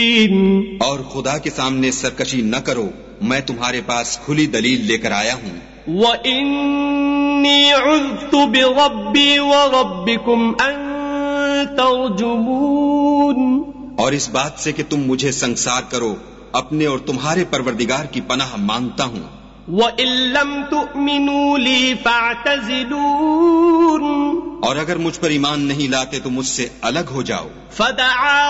और खुदा के सामने सरकशी न करो, मैं तुम्हारे पास खुली दलील लेकर आया हूँ। वइन्नी उज़्तु बिरब्बी व रब्बिकुम अन तर्जुमून, और इस बात से कि तुम मुझे संसार करो, अपने और तुम्हारे परवरदिगार की पनाह मांगता हूँ। वइल्लम तुअमिनू ली फअतज़िलून, और अगर मुझ पर ईमान नहीं लाते तो मुझसे अलग हो जाओ। फदआ